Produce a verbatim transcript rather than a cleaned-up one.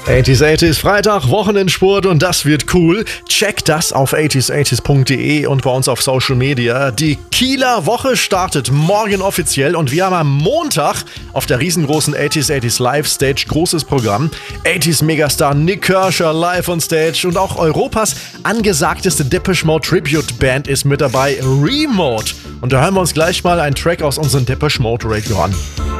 achtziger achtziger Freitag, Wochenendsport und das wird cool. Check das auf achtziger achtziger punkt de und bei uns auf Social Media. Die Kieler Woche startet morgen offiziell und wir haben am Montag auf der riesengroßen achtziger achtziger Live Stage großes Programm. achtziger Megastar Nik Kershaw live on Stage und auch Europas angesagteste Depeche Mode Tribute Band ist mit dabei, Remote. Und da hören wir uns gleich mal einen Track aus unserem Depeche Mode Radio an.